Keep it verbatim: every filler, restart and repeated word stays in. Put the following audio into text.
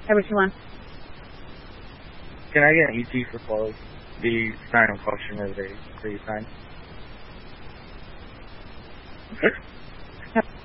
How about you want? Can I get an E T for clothes? The final question of the free sign.